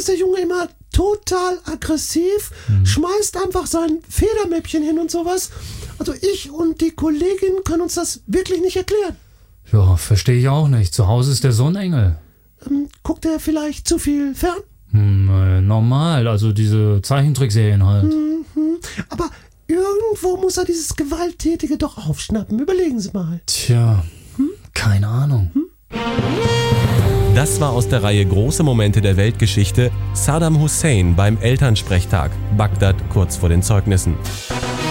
ist der Junge immer total aggressiv, schmeißt einfach sein Federmäppchen hin und sowas. Also ich und die Kollegin können uns das wirklich nicht erklären. Ja, verstehe ich auch nicht. Zu Hause ist der so ein Engel. Guckt er vielleicht zu viel fern? Normal, also diese Zeichentrickserien halt. Aber irgendwo muss er dieses Gewalttätige doch aufschnappen. Überlegen Sie mal. Tja, keine Ahnung. Das war aus der Reihe Große Momente der Weltgeschichte Saddam Hussein beim Elternsprechtag, Bagdad kurz vor den Zeugnissen.